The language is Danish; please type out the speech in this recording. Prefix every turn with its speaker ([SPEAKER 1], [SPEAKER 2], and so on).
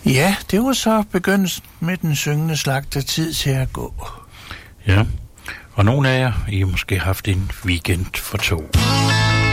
[SPEAKER 1] Ja, det var så begyndelsen med den syngende slagter tid til at gå.
[SPEAKER 2] Ja, og nogle af jer, I har måske haft en weekend for to.